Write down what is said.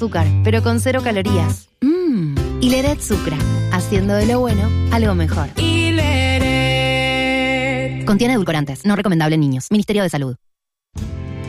azúcar, pero con 0 calorías. Hileret Sucra, haciendo de lo bueno algo mejor. Hileret. Contiene edulcorantes, no recomendable en niños. Ministerio de Salud.